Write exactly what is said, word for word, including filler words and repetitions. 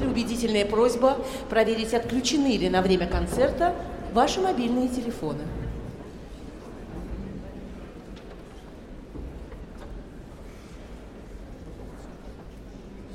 слушатели, убедительная просьба проверить, отключены ли на время концерта ваши мобильные телефоны.